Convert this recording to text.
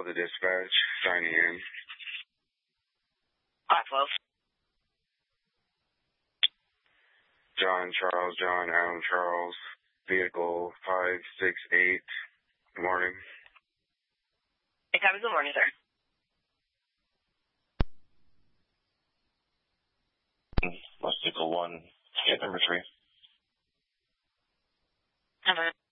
Delta Dispatch, signing in. 512. John Charles, John Adam Charles, vehicle 568. Good morning. Hey, copy. Good morning, sir. Vehicle 1, hit number 3. Number